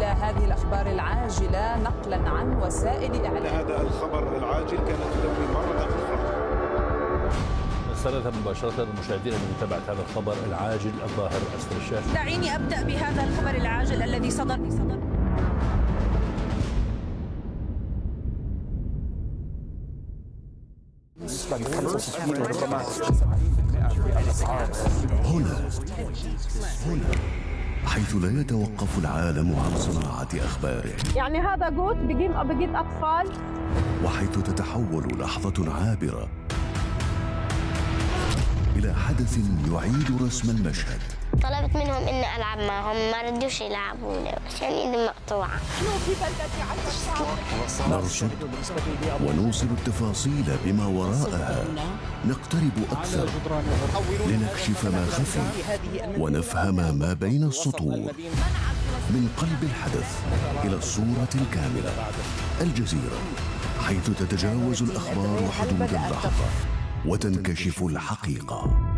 هذه الأخبار العاجلة نقلا عن وسائل إعلام. هذا الخبر العاجل كانت تدوي مرة أخرى. نستند مباشرة المشاهدين لمتابعة هذا الخبر العاجل الظاهر أسفل الشاشة. دعيني أبدأ بهذا الخبر العاجل الذي صدر. هنا حيث لا يتوقف العالم عن صناعة أخباره، يعني هذا جوت بجيب أطفال، وحيث تتحول لحظة عابرة إلى حدث يعيد رسم المشهد. طلبت منهم إني ألعب معهم، ما ردوش يلعبوني عشان إيدي مقطوعة. نرصد ونوصل التفاصيل بما وراءها، نقترب أكثر لنكشف ما خفي ونفهم ما بين السطور. من قلب الحدث إلى الصورة الكاملة، الجزيرة، حيث تتجاوز الأخبار حدود اللحظة وتنكشف الحقيقة.